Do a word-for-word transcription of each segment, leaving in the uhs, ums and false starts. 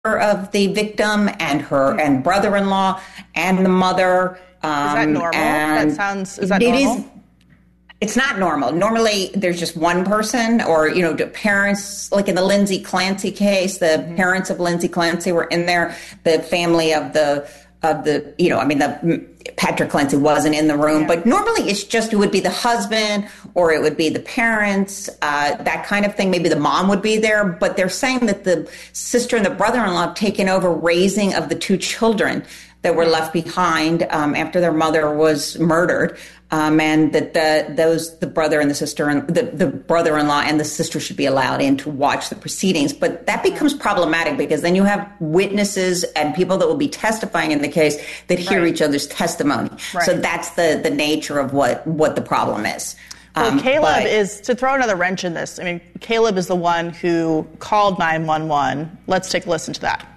of the victim and her and brother-in-law and the mother. Um, is that normal? That sounds, is that it normal? Is, it's not normal. Normally, there's just one person or, you know, parents, like in the Lindsay Clancy case, the mm-hmm. parents of Lindsay Clancy were in there. The family of the, of the, you know, I mean, the Patrick Clancy wasn't in the room, yeah. but normally it's just, it would be the husband or it would be the parents, uh, that kind of thing. Maybe the mom would be there, but they're saying that the sister and the brother-in-law have taken over raising of the two children that were left behind um, after their mother was murdered, um, and that the, those the brother and the sister and the, the brother-in-law and the sister should be allowed in to watch the proceedings. But that becomes problematic because then you have witnesses and people that will be testifying in the case that hear right. each other's testimony. Right. So that's the the nature of what what the problem is. Well, um, Caleb but, is, to throw another wrench in this, I mean, Caleb is the one who called nine one one. Let's take a listen to that.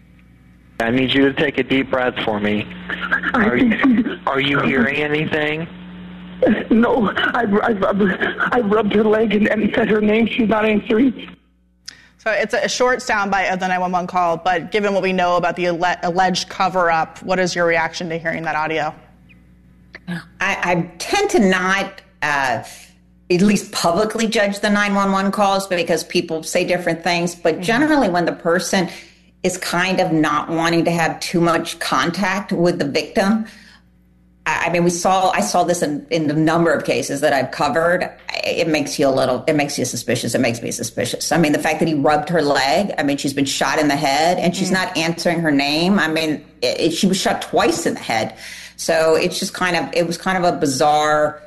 I need you to take a deep breath for me. Are you, are you hearing anything? No, I've, I've, I've rubbed her leg and, and said her name. She's not answering. So it's a short soundbite of the nine one one call, but given what we know about the alleged cover-up, what is your reaction to hearing that audio? I, I tend to not uh, at least publicly judge the nine one one calls because people say different things, but generally when the person is kind of not wanting to have too much contact with the victim. I mean, we saw, I saw this in, in a number of cases that I've covered. It makes you a little, it makes you suspicious. It makes me suspicious. I mean, the fact that he rubbed her leg, I mean, she's been shot in the head and she's mm. not answering her name. I mean, it, it, she was shot twice in the head. So it's just kind of, it was kind of a bizarre,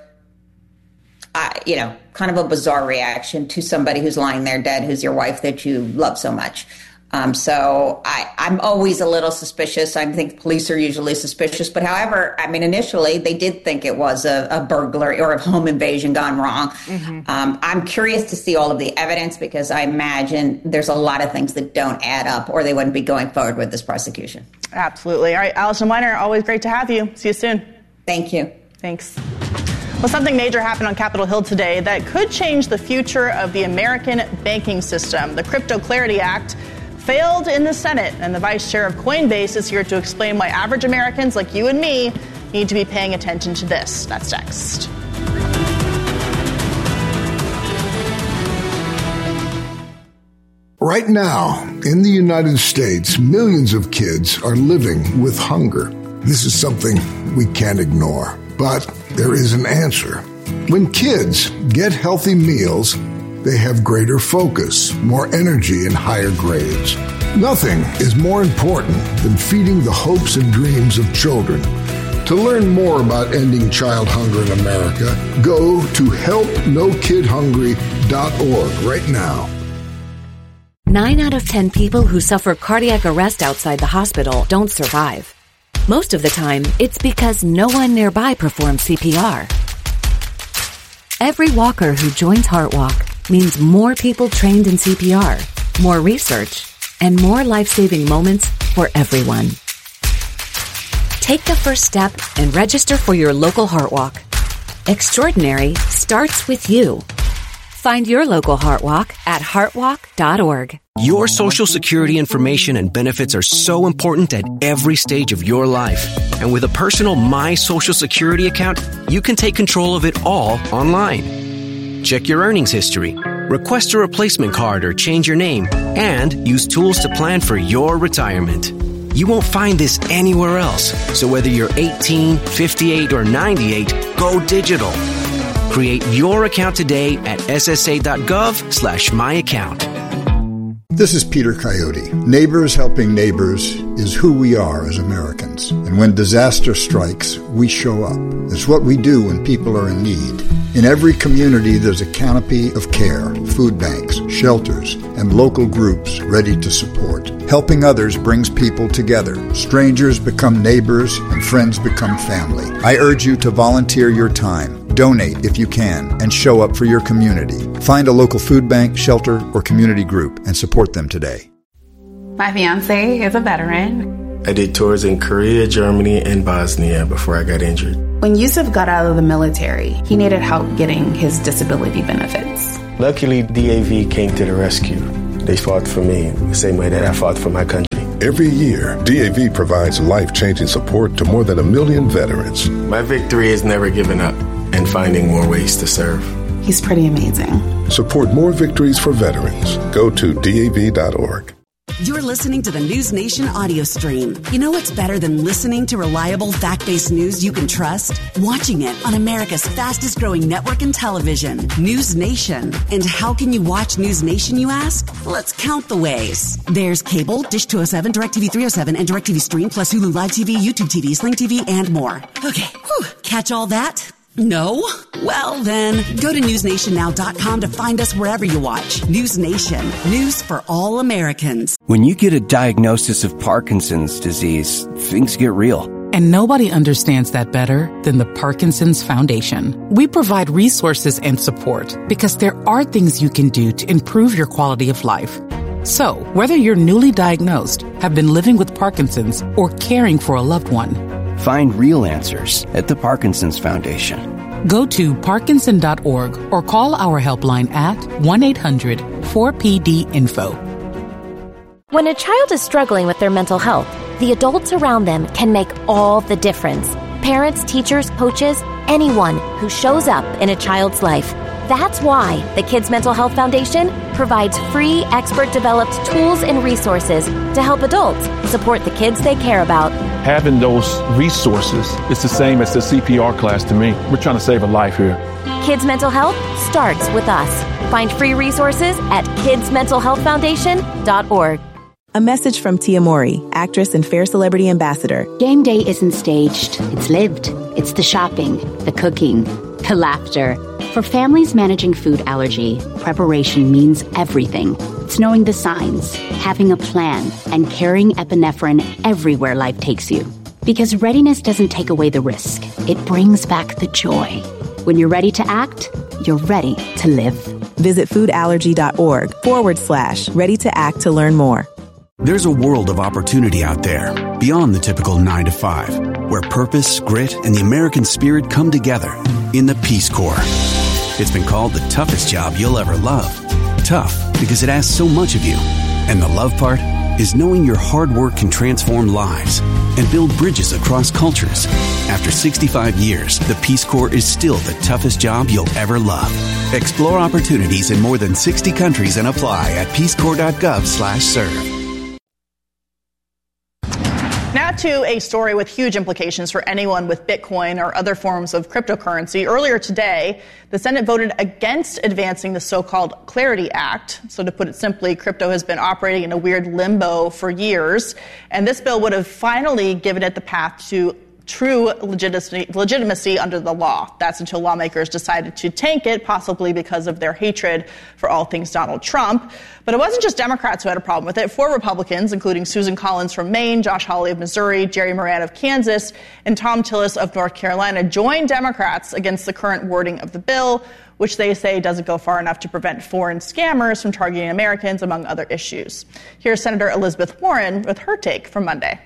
uh, you know, kind of a bizarre reaction to somebody who's lying there dead, who's your wife that you love so much. Um, so I, I'm always a little suspicious. I think police are usually suspicious. But however, I mean, initially they did think it was a, a burglary or a home invasion gone wrong. Mm-hmm. Um, I'm curious to see all of the evidence because I imagine there's a lot of things that don't add up or they wouldn't be going forward with this prosecution. Absolutely. All right, Allison Weiner, always great to have you. See you soon. Thank you. Thanks. Well, something major happened on Capitol Hill today that could change the future of the American banking system. The Crypto Clarity Act failed in the Senate, and the vice chair of Coinbase is here to explain why average Americans like you and me need to be paying attention to this. That's next. Right now, in the United States, millions of kids are living with hunger. This is something we can't ignore, but there is an answer. When kids get healthy meals, they have greater focus, more energy, and higher grades. Nothing is more important than feeding the hopes and dreams of children. To learn more about ending child hunger in America, go to help no kid hungry dot org right now. Nine out of ten people who suffer cardiac arrest outside the hospital don't survive. Most of the time, it's because no one nearby performs C P R. Every walker who joins HeartWalk means more people trained in C P R, more research, and more life-saving moments for everyone. Take the first step and register for your local HeartWalk. Extraordinary starts with you. Find your local HeartWalk at heart walk dot org. Your Social Security information and benefits are so important at every stage of your life. And with a personal My Social Security account, you can take control of it all online. Check your earnings history, request a replacement card or change your name, and use tools to plan for your retirement. You won't find this anywhere else. So whether you're eighteen, fifty-eight, or ninety-eight, go digital. Create your account today at S S A dot gov slash my account. This is Peter Coyote. Neighbors helping neighbors is who we are as Americans. And when disaster strikes, we show up. It's what we do when people are in need. In every community, there's a canopy of care, food banks, shelters, and local groups ready to support. Helping others brings people together. Strangers become neighbors, and friends become family. I urge you to volunteer your time. Donate if you can, and show up for your community. Find a local food bank, shelter, or community group and support them today. My fiance is a veteran. I did tours in Korea, Germany, and Bosnia before I got injured. When Yusuf got out of the military, he needed help getting his disability benefits. Luckily, D A V came to the rescue. They fought for me the same way that I fought for my country. Every year, D A V provides life-changing support to more than a million veterans. My victory is never giving up and finding more ways to serve. He's pretty amazing. Support more victories for veterans. Go to D A V dot org. You're listening to the News Nation audio stream. You know what's better than listening to reliable, fact-based news you can trust? Watching it on America's fastest-growing network in television, News Nation. And how can you watch News Nation, you ask? Let's count the ways. There's cable, Dish two oh seven, DirecTV three oh seven, and DirecTV Stream, plus Hulu Live T V, YouTube T V, Sling T V, and more. Okay, whew. Catch all that? No? Well, then, go to news nation now dot com to find us wherever you watch. News Nation. News for all Americans. When you get a diagnosis of Parkinson's disease, things get real. And nobody understands that better than the Parkinson's Foundation. We provide resources and support because there are things you can do to improve your quality of life. So, whether you're newly diagnosed, have been living with Parkinson's, or caring for a loved one, find real answers at the Parkinson's Foundation. Go to parkinson dot org or call our helpline at one eight hundred four P D info. When a child is struggling with their mental health, the adults around them can make all the difference. Parents, teachers, coaches, anyone who shows up in a child's life. That's why the Kids Mental Health Foundation provides free, expert-developed tools and resources to help adults support the kids they care about. Having those resources is the same as the C P R class to me. We're trying to save a life here. Kids Mental Health starts with us. Find free resources at kids mental health foundation dot org. A message from Tia Mowry, actress and Fair Celebrity Ambassador. Game day isn't staged. It's lived. It's the shopping, the cooking, the laughter. For families managing food allergy, preparation means everything. It's knowing the signs, having a plan, and carrying epinephrine everywhere life takes you. Because readiness doesn't take away the risk. It brings back the joy. When you're ready to act, you're ready to live. Visit foodallergy.org forward slash ready to act to learn more. There's a world of opportunity out there, beyond the typical nine to five, where purpose, grit, and the American spirit come together in the Peace Corps. It's been called the toughest job you'll ever love. Tough because it asks so much of you. And the love part is knowing your hard work can transform lives and build bridges across cultures. After sixty-five years, the Peace Corps is still the toughest job you'll ever love. Explore opportunities in more than sixty countries and apply at peacecorps.gov slash serve. Now to a story with huge implications for anyone with Bitcoin or other forms of cryptocurrency. Earlier today, the Senate voted against advancing the so-called Clarity Act. So to put it simply, crypto has been operating in a weird limbo for years, and this bill would have finally given it the path to true legitimacy, legitimacy under the law. That's until lawmakers decided to tank it, possibly because of their hatred for all things Donald Trump. But it wasn't just Democrats who had a problem with it. Four Republicans, including Susan Collins from Maine, Josh Hawley of Missouri, Jerry Moran of Kansas, and Tom Tillis of North Carolina, joined Democrats against the current wording of the bill, which they say doesn't go far enough to prevent foreign scammers from targeting Americans, among other issues. Here's Senator Elizabeth Warren with her take from Monday.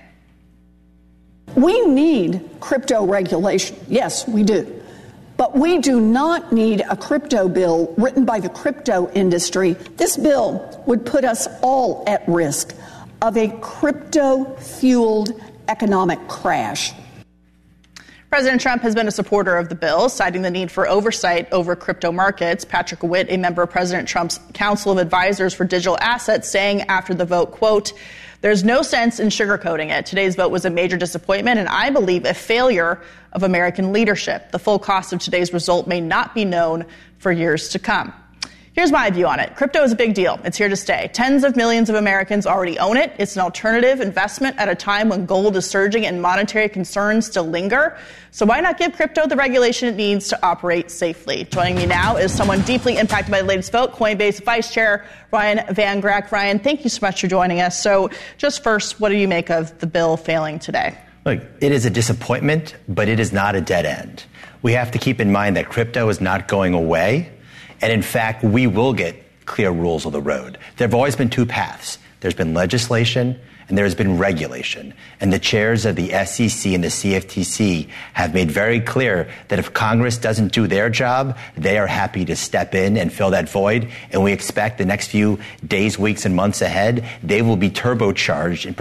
We need crypto regulation. Yes, we do. But we do not need a crypto bill written by the crypto industry. This bill would put us all at risk of a crypto-fueled economic crash. President Trump has been a supporter of the bill, citing the need for oversight over crypto markets. Patrick Witt, a member of President Trump's Council of Advisors for Digital Assets, saying after the vote, quote, "There's no sense in sugarcoating it. Today's vote was a major disappointment and I believe a failure of American leadership. The full cost of today's result may not be known for years to come." Here's my view on it. Crypto is a big deal. It's here to stay. Tens of millions of Americans already own it. It's an alternative investment at a time when gold is surging and monetary concerns still linger. So why not give crypto the regulation it needs to operate safely? Joining me now is someone deeply impacted by the latest vote, Coinbase Vice Chair Ryan Van Grack. Ryan, thank you so much for joining us. So just first, what do you make of the bill failing today? Look, it is a disappointment, but it is not a dead end. We have to keep in mind that crypto is not going away. And in fact, we will get clear rules of the road. There have always been two paths. There's been legislation and there has been regulation. And the chairs of the S E C and the C F T C have made very clear that if Congress doesn't do their job, they are happy to step in and fill that void. And we expect the next few days, weeks, and months ahead, they will be turbocharged in